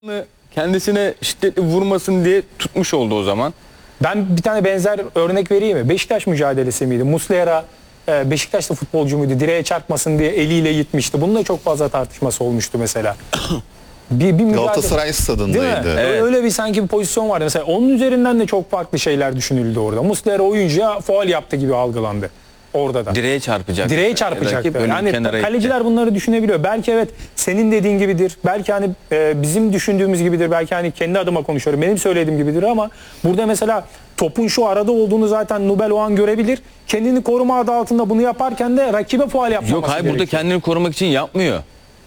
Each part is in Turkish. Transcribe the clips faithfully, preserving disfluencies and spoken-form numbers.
Kendisine şiddetli vurmasın diye tutmuş oldu o zaman. Ben bir tane benzer örnek vereyim mi? Beşiktaş mücadelesi miydi? Muslera e, Beşiktaşlı futbolcu muydu? Direğe çarpmasın diye eliyle gitmişti. Bunun da çok fazla tartışması olmuştu mesela. Bir, bir mücadele... Galatasaray stadındaydı. Evet. Öyle bir sanki bir pozisyon vardı. Mesela onun üzerinden de çok farklı şeyler düşünüldü orada. Muslera oyuncuya faul yaptı gibi algılandı. Orada da. Direğe çarpacak. Direğe çarpacaktı. Rakip Yani kenara kaleciler gitti. bunları düşünebiliyor. Belki evet senin dediğin gibidir. Belki hani e, bizim düşündüğümüz gibidir. Belki hani kendi adıma konuşuyorum. Benim söylediğim gibidir ama burada mesela topun şu arada olduğunu zaten Nubel o an görebilir. Kendini koruma adı altında bunu yaparken de rakibe faul yapmaması Yok hayır gerekiyor. burada kendini korumak için yapmıyor.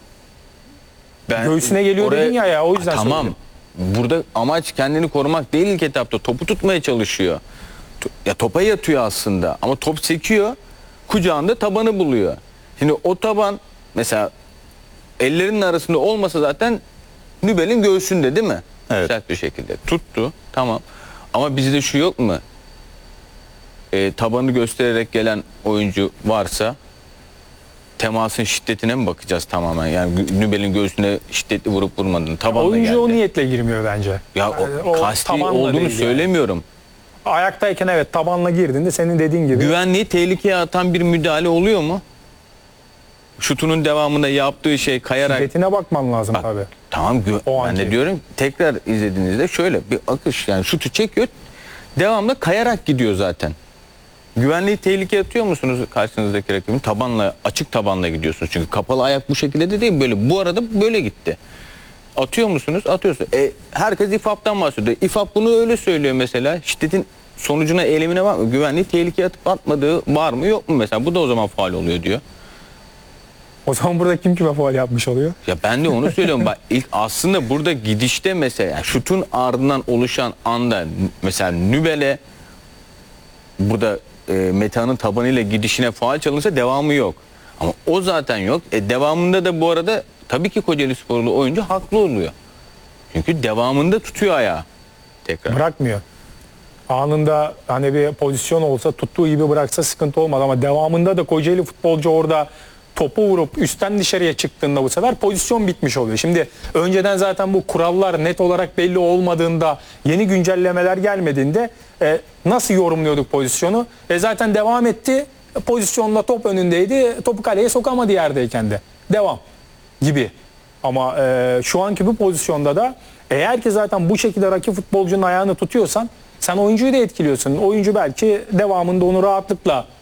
Ben Göğsüne geliyor oraya, dedin ya ya o yüzden tamam. söyledim. Burada amaç kendini korumak değil ilk etapta. Topu tutmaya çalışıyor. Ya topa yatıyor aslında ama top sekiyor. Kucağında tabanı buluyor. Şimdi o taban mesela ellerinin arasında olmasa zaten Nübel'in göğsünde değil mi? Evet. Sert bir şekilde tuttu. Tamam. Ama bizde şu yok mu? E, tabanı göstererek gelen oyuncu varsa temasın şiddetine mi bakacağız tamamen? Yani Nübel'in göğsüne şiddetli vurup vurmadığını tabanla Oyuncu geldi. o niyetle girmiyor bence. Ya Yani o, kasti tabanla olduğunu değil yani. söylemiyorum. Ayaktayken evet tabanla girdiğinde senin dediğin gibi. Güvenliği tehlikeye atan bir müdahale oluyor mu? Şutunun devamında yaptığı şey kayarak... Şiddetine bakman lazım Bak, tabii. Tamam O ben anki. de diyorum tekrar izlediğinizde şöyle bir akış yani şutu çekiyor devamlı kayarak gidiyor zaten. Güvenliği tehlikeye atıyor musunuz karşınızdaki rakibin? Tabanla açık tabanla gidiyorsunuz çünkü kapalı ayak bu şekilde de değil böyle bu arada böyle gitti. Atıyor musunuz? Atıyorsunuz. E, herkes İ F A P'tan bahsediyor. İ F A P bunu öyle söylüyor mesela. Şiddetin sonucuna, eylemine bakmıyor. Güvenliği tehlikeye atıp atmadığı var mı yok mu mesela? Bu da o zaman faul oluyor diyor. O zaman burada kim kime faul yapmış oluyor? Ya ben de onu söylüyorum. Bak ilk aslında burada gidişte mesela şutun ardından oluşan anda mesela Nübel'e burada e, Meta'nın tabanıyla gidişine faul çalınsa devamı yok. Ama o zaten yok. E, devamında da bu arada tabii ki Kocaelisporlu oyuncu haklı oluyor. Çünkü devamında tutuyor ayağı. Tekrar. Bırakmıyor. Anında hani bir pozisyon olsa tuttuğu gibi bıraksa sıkıntı olmaz ama devamında da Kocaeli futbolcu orada topu vurup üstten dışarıya çıktığında bu sefer pozisyon bitmiş oluyor. Şimdi önceden zaten bu kurallar net olarak belli olmadığında yeni güncellemeler gelmediğinde e, nasıl yorumluyorduk pozisyonu? E, zaten devam etti. Pozisyonla top önündeydi. Topu kaleye sokamadı yerdeyken de. Devam gibi. Ama e, şu anki bu pozisyonda da eğer ki zaten bu şekilde rakip futbolcunun ayağını tutuyorsan sen oyuncuyu da etkiliyorsun. Oyuncu belki devamında onu rahatlıkla